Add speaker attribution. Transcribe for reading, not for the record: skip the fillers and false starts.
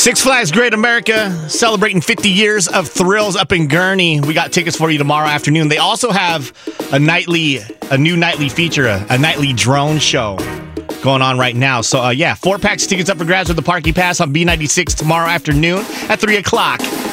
Speaker 1: Six Flags Great America celebrating 50 years of thrills up in Gurnee. We got tickets for you tomorrow afternoon. They also have a new nightly feature, a nightly drone show going on right now. So, 4-packs tickets up for grabs with the Parky Pass on B96 tomorrow afternoon at 3 o'clock.